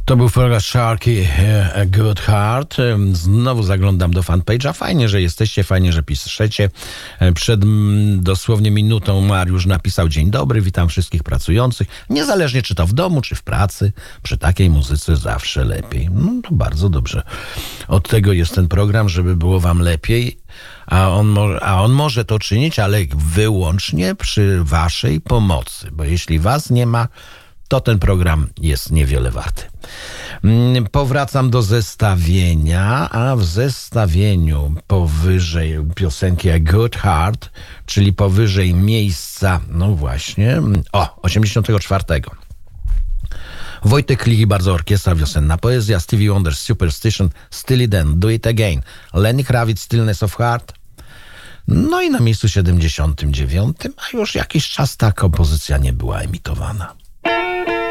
To był program Sharky, A Good Heart. Znowu zaglądam do fanpage'a. Fajnie, że jesteście, fajnie, że piszecie. Przed dosłownie minutą Mariusz napisał: dzień dobry, witam wszystkich pracujących. Niezależnie czy to w domu, czy w pracy, przy takiej muzyce zawsze lepiej. No to bardzo dobrze. Od tego jest ten program, żeby było wam lepiej. A on może to czynić, ale wyłącznie przy waszej pomocy. Bo jeśli was nie ma, to ten program jest niewiele warty. Powracam do zestawienia, a w zestawieniu powyżej piosenki A Good Heart, czyli powyżej miejsca, no właśnie, 84. Wojtek Kligi, bardzo orkiestra, wiosenna poezja, Stevie Wonder, Superstition, Steely Dan, Do It Again, Lenny Kravitz, Stillness of Heart. No i na miejscu 79, a już jakiś czas ta kompozycja nie była emitowana.